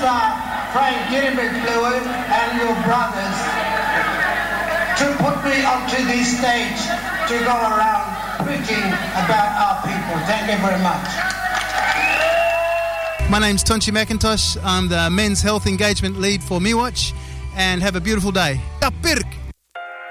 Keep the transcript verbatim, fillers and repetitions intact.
uh, Frank Gilbert Fluid and your brothers to put me onto this stage to go around preaching about our people. Thank you very much. My name's Tonchi McIntosh. I'm the Men's Health Engagement Lead for MeWatch, and have a beautiful day. Ka Pirk!